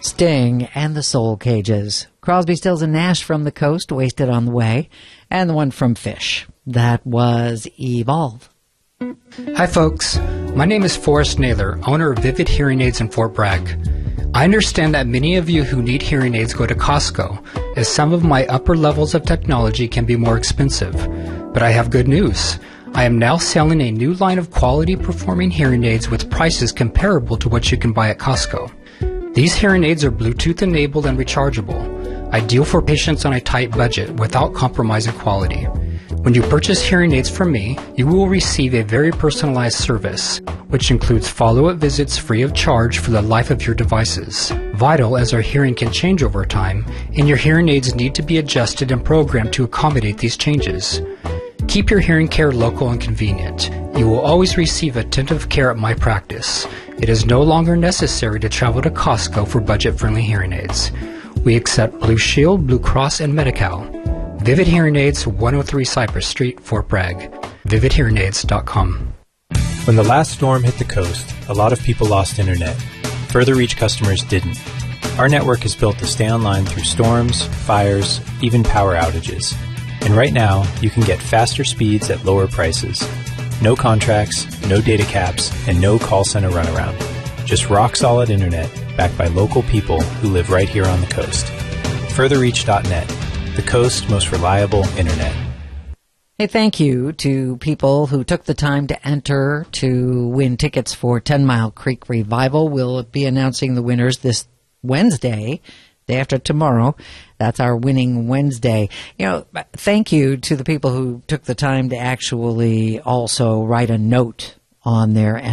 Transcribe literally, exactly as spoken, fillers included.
Sting and the Soul Cages. Crosby, Stills, and Nash from the Coast, Wasted on the Way, and the one from Fish. That was Evolve. Hi folks, my name is Forrest Naylor, owner of Vivid Hearing Aids in Fort Bragg. I understand that many of you who need hearing aids go to Costco, as some of my upper levels of technology can be more expensive. But I have good news. I am now selling a new line of quality performing hearing aids with prices comparable to what you can buy at Costco. These hearing aids are Bluetooth enabled and rechargeable, ideal for patients on a tight budget without compromising quality. When you purchase hearing aids from me, you will receive a very personalized service, which includes follow-up visits free of charge for the life of your devices. Vital, as our hearing can change over time, and your hearing aids need to be adjusted and programmed to accommodate these changes. Keep your hearing care local and convenient. You will always receive attentive care at my practice. It is no longer necessary to travel to Costco for budget-friendly hearing aids. We accept Blue Shield, Blue Cross, and Medi-Cal. Vivid Hearing Aids, one oh three Cypress Street, Fort Bragg. vivid hearing aids dot com. When the last storm hit the coast, a lot of people lost internet. Further Reach customers didn't. Our network is built to stay online through storms, fires, even power outages. And right now, you can get faster speeds at lower prices. No contracts, no data caps, and no call center runaround. Just rock-solid internet backed by local people who live right here on the coast. further reach dot net, the coast's most reliable internet. Hey, thank you to people who took the time to enter to win tickets for Ten Mile Creek Revival. We'll be announcing the winners this Wednesday, day after tomorrow. That's our Winning Wednesday. You know, thank you to the people who took the time to actually also write a note on there